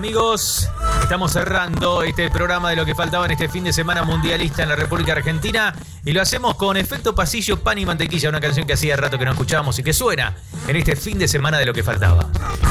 amigos, estamos cerrando este programa de lo que faltaba en este fin de semana mundialista en la República Argentina y lo hacemos con Efecto Pasillo, Pan y Mantequilla, una canción que hacía rato que no escuchábamos y que suena en este fin de semana de lo que faltaba.